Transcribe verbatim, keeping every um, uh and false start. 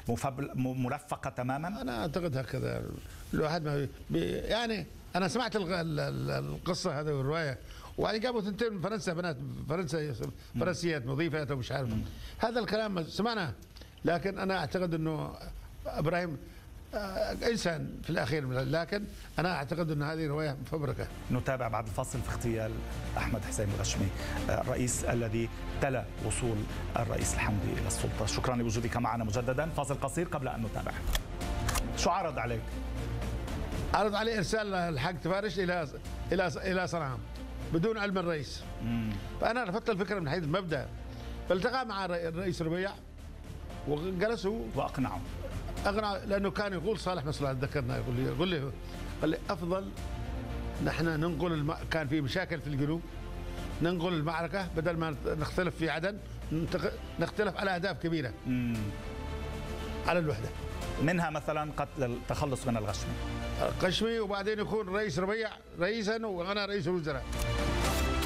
مرفقة تماما؟ أنا أعتقد هكذا. الواحد ما بي يعني أنا سمعت القصة هذه والرواية، وبعدين جابوا ثنتين من فرنسا، بنات فرنسا فرنسيات مضيفات ومش عارف. هذا الكلام سمعناه، لكن أنا أعتقد أنه إبراهيم إنسان في الأخير، لكن أنا أعتقد أن هذه رواية مفبركة. نتابع بعد الفصل في اغتيال أحمد حسين الغشمي، الرئيس الذي تلا وصول الرئيس الحمدي إلى السلطة. شكرا لوجودك معنا مجددا. فاصل قصير قبل أن نتابع. شو عرض عليك؟ عرض علي إرسال الحاج تفارش إلى إلى إلى صنعاء بدون علم الرئيس. مم. فأنا رفضت الفكرة من حيث المبدأ، فالتقى مع الرئيس ربيع وجلسوا وأقنعوا أقنع، لأنه كان يقول صالح مصلحة، ذكرنا يقول لي يقول لي قال لي أفضل نحن ننقل الم... كان في مشاكل في الجنوب، ننقل المعركة بدل ما نختلف في عدن، نختلف على أهداف كبيرة. مم. على الوحدة، منها مثلا قتل التخلص من الغشمي الغشمي، وبعدين يكون رئيس ربيع رئيسا وأنا رئيس الوزراء.